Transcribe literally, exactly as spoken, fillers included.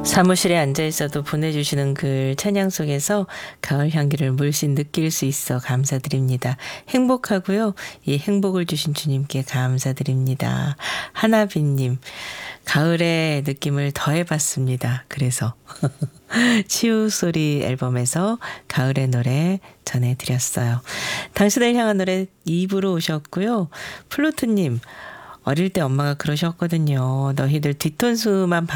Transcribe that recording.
사무실에 앉아 있어도 보내주시는 글 찬양 속에서 가을 향기를 물씬 느낄 수 있어 감사드립니다. 행복하고요. 이 행복을 주신 주님께 감사드립니다. 하나빈님, 가을의 느낌을 더해봤습니다. 그래서 치우소리 앨범에서 가을의 노래 전해드렸어요. 당신을 향한 노래 이 부로 오셨고요. 플루트님, 어릴 때 엄마가 그러셨거든요. 너희들 뒤통수만